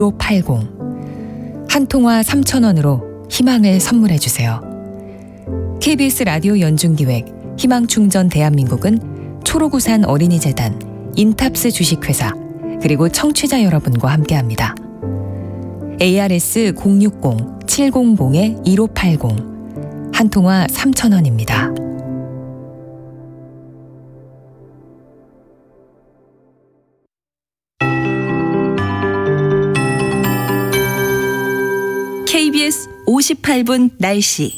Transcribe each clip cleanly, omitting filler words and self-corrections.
1580 한 통화 3,000원으로 희망을 선물해 주세요. KBS 라디오 연중기획 희망충전 대한민국은 초록우산 어린이재단, 인탑스 주식회사, 그리고 청취자 여러분과 함께합니다. ARS 060-700-1580 한 통화 3,000원입니다. KBS 58분 날씨.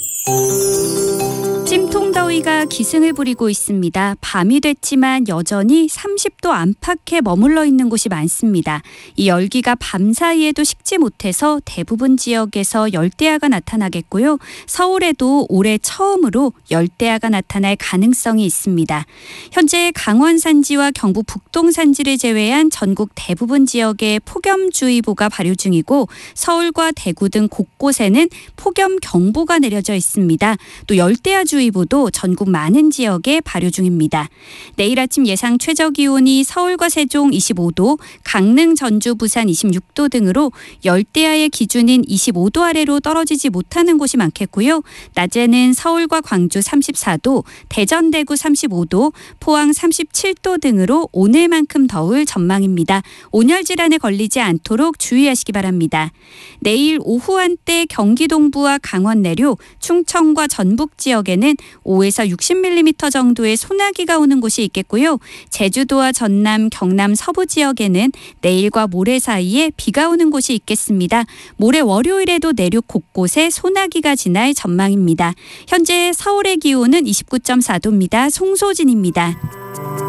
찜통더위가 기승을 부리고 있습니다. 밤이 됐지만 여전히 30도 안팎에 머물러 있는 곳이 많습니다. 이 열기가 밤 사이에도 식지 못해서 대부분 지역에서 열대야가 나타나겠고요. 서울에도 올해 처음으로 열대야가 나타날 가능성이 있습니다. 현재 강원 산지와 경북 북동 산지를 제외한 전국 대부분 지역에 폭염주의보가 발효 중이고 서울과 대구 등 곳곳에는 폭염경보가 내려져 있습니다. 또 열대야주의보도 전국 많은 지역에 발효 중입니다. 내일 아침 예상 최저기온이 서울과 세종 25도, 강릉, 전주, 부산 26도 등으로 열대야의 기준인 25도 아래로 떨어지지 못하는 곳이 많겠고요. 낮에는 서울과 광주 34도, 대전, 대구 35도, 포항 37도 등으로 오늘만큼 더울 전망입니다. 온열 질환에 걸리지 않도록 주의하시기 바랍니다. 내일 오후 한때 경기 동부와 강원 내륙, 충청과 전북 지역에는 5에서 60mm 정도의 소나기가 오는 곳이 있겠고요. 제주도와 전남, 경남 서부 지역에는 내일과 모레 사이에 비가 오는 곳이 있겠습니다. 모레 월요일에도 내륙 곳곳에 소나기가 지날 전망입니다. 현재 서울의 기온은 29.4도입니다. 송소진입니다.